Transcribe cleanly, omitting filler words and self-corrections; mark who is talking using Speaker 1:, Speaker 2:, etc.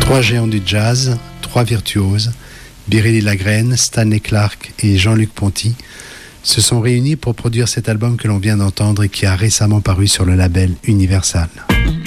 Speaker 1: Trois géants du jazz, trois virtuoses, Biréli Lagrène, Stanley Clarke et Jean-Luc Ponty, se sont réunis pour produire cet album que l'on vient d'entendre et qui a récemment paru sur le label Universal.